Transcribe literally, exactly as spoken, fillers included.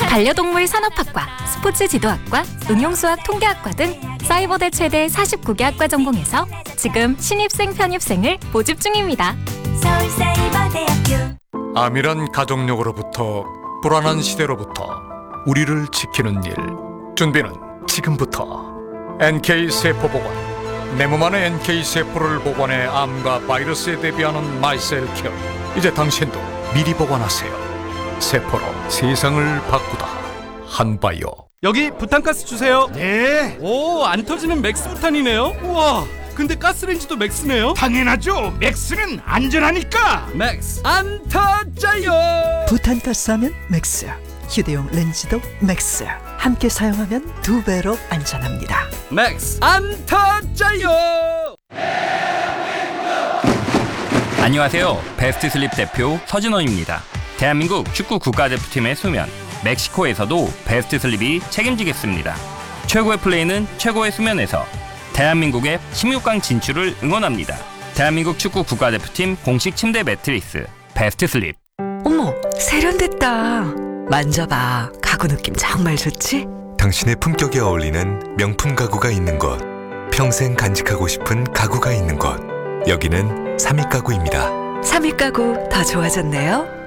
반려동물 산업학과, 스포츠 지도학과, 응용수학 통계학과 등 사이버대 최대 사십구 개 학과 전공에서 지금 신입생 편입생을 모집 중입니다. 서울사이버대학교. 암이란 가족력으로부터 불안한 시대로부터 우리를 지키는 일. 준비는 지금부터. 엔케이 세포보관. 내 몸 안의 엔케이 세포를 보관해 암과 바이러스에 대비하는 마이셀 케어. 이제 당신도 미리 보관하세요. 세포로 세상을 바꾸다. 한바이오. 여기 부탄가스 주세요. 네, 오, 안 터지는 맥스 부탄이네요. 우와, 근데 가스레인지도 맥스네요. 당연하죠. 맥스는 안전하니까. 맥스 안 터져요. 부탄가스 하면 맥스, 휴대용 렌즈도 맥스. 함께 사용하면 두 배로 안전합니다. 맥스 안 터져요. 안녕하세요. 베스트 슬립 대표 서진원입니다. 대한민국 축구 국가대표팀의 수면, 멕시코에서도 베스트 슬립이 책임지겠습니다. 최고의 플레이는 최고의 수면에서. 대한민국의 십육 강 진출을 응원합니다. 대한민국 축구 국가대표팀 공식 침대 매트리스 베스트 슬립. 어머, 세련됐다. 만져봐. 가구 느낌 정말 좋지? 당신의 품격에 어울리는 명품 가구가 있는 곳, 평생 간직하고 싶은 가구가 있는 곳, 여기는 삼익 가구입니다. 삼익 가구 더 좋아졌네요.